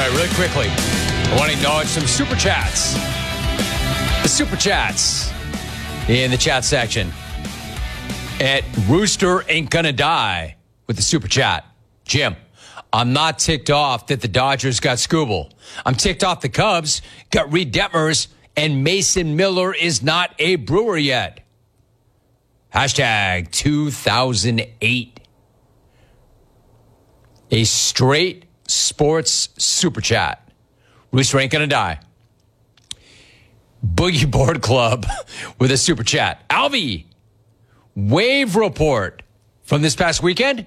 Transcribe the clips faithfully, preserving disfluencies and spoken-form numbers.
right, really quickly, I want to acknowledge some super chats. The super chats in the chat section. At Rooster Ain't Gonna Die with the super chat. Jim, I'm not ticked off that the Dodgers got Skubal. I'm ticked off the Cubs got Reed Detmers, and Mason Miller is not a Brewer yet. Hashtag two thousand eight. A straight sports super chat. Rooster Ain't Gonna Die. Boogie Board Club with a super chat. Alvy, wave report from this past weekend.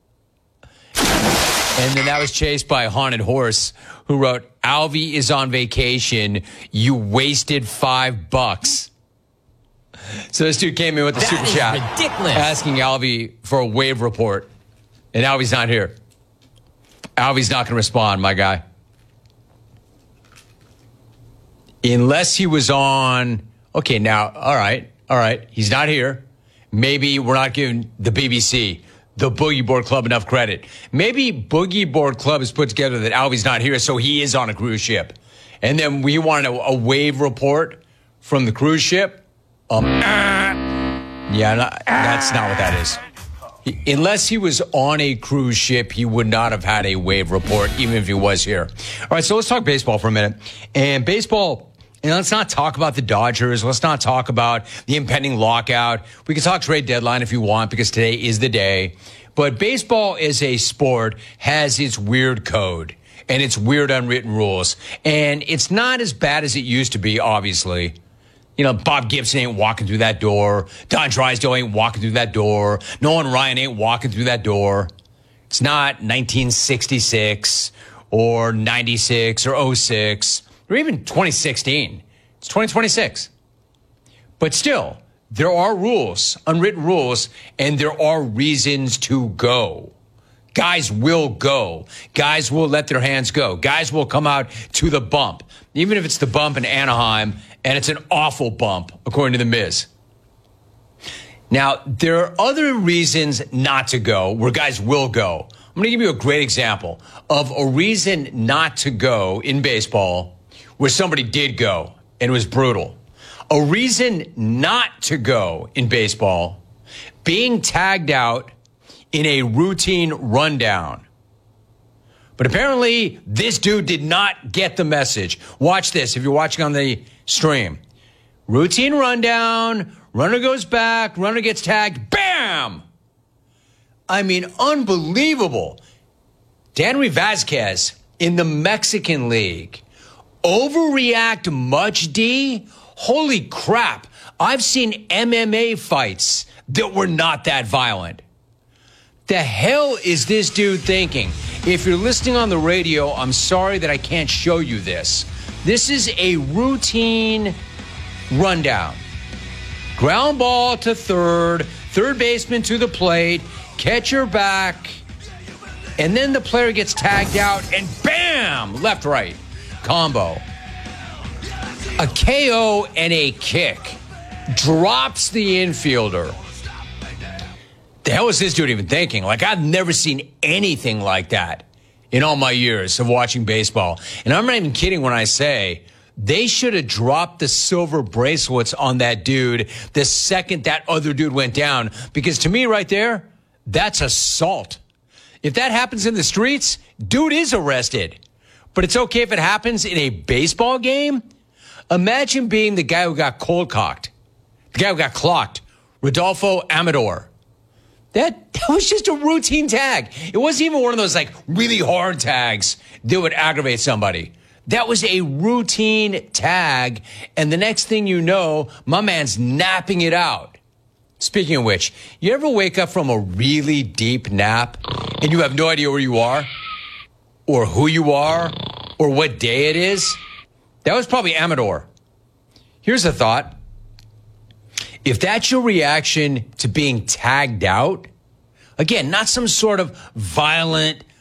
And then that was chased by Haunted Horse, who wrote, Alvy is on vacation. You wasted five bucks. So this dude came in with the that super is chat. Ridiculous. Asking Alvy for a wave report. And Alvy's not here. Alvy's not going to respond, my guy. Unless he was on, okay, now, all right, all right, he's not here. Maybe we're not giving the B B C, the Boogie Board Club, enough credit. Maybe Boogie Board Club has put together that Alvy's not here, so he is on a cruise ship. And then we wanted a, a wave report from the cruise ship. Um, yeah, not, that's not what that is. He, unless he was on a cruise ship, he would not have had a wave report, even if he was here. All right, so let's talk baseball for a minute. And baseball... And let's not talk about the Dodgers. Let's not talk about the impending lockout. We can talk trade deadline if you want, because today is the day. But baseball as a sport has its weird code and its weird unwritten rules. And it's not as bad as it used to be, obviously. You know, Bob Gibson ain't walking through that door. Don Drysdale ain't walking through that door. Nolan Ryan ain't walking through that door. It's not nineteen sixty-six or ninety-six or oh six. Or even twenty sixteen. It's twenty twenty-six. But still, there are rules, unwritten rules, and there are reasons to go. Guys will go. Guys will let their hands go. Guys will come out to the bump, even if it's the bump in Anaheim, and it's an awful bump, according to The Miz. Now, there are other reasons not to go where guys will go. I'm going to give you a great example of a reason not to go in baseball where somebody did go, and it was brutal. A reason not to go in baseball, being tagged out in a routine rundown. But apparently, this dude did not get the message. Watch this if you're watching on the stream. Routine rundown, runner goes back, runner gets tagged, bam! I mean, unbelievable. Danry Vazquez in the Mexican League. Overreact much, D? Holy crap. I've seen M M A fights that were not that violent. The hell is this dude thinking? If you're listening on the radio, I'm sorry that I can't show you this. This is a routine rundown. Ground ball to third, third baseman to the plate, catcher back, and then the player gets tagged out, and bam, left, right. Combo. A K O and a kick drops the infielder. The hell is this dude even thinking? Like, I've never seen anything like that in all my years of watching baseball. And I'm not even kidding when I say they should have dropped the silver bracelets on that dude the second that other dude went down. Because to me right there, that's assault. If that happens in the streets, dude is arrested. But it's okay if it happens in a baseball game? Imagine being the guy who got cold-cocked, the guy who got clocked, Rodolfo Amador. That, that was just a routine tag. It wasn't even one of those, like, really hard tags that would aggravate somebody. That was a routine tag, and the next thing you know, my man's napping it out. Speaking of which, you ever wake up from a really deep nap and you have no idea where you are? Or who you are, or what day it is? That was probably Amador. Here's a thought. If that's your reaction to being tagged out, again, not some sort of violent,